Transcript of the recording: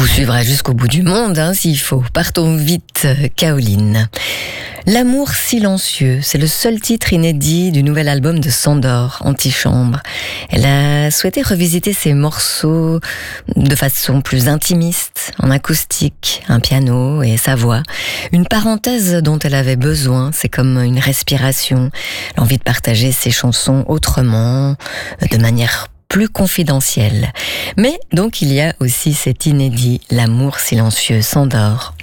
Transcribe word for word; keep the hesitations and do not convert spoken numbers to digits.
suivra jusqu'au bout du monde, hein, s'il faut. Partons vite, Caoline. L'amour silencieux, c'est le seul titre inédit du nouvel album de Sandor, Antichambre. Elle a souhaité revisiter ses morceaux de façon plus intimiste, en acoustique, un piano et sa voix. Une parenthèse dont elle avait besoin, c'est comme une respiration, l'envie de partager ses chansons autrement, de manière plus confidentielle. Mais donc il y a aussi cet inédit, l'amour silencieux, Sandor.